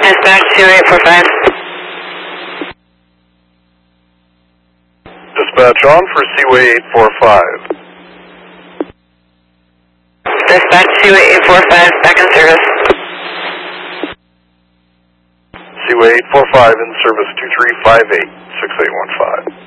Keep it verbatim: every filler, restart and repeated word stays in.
Dispatch two eight four five. Dispatch on for Seaway eight four five. Dispatch two eight four five, back in service. Seaway eight four five in service two three five eight, six eight one five.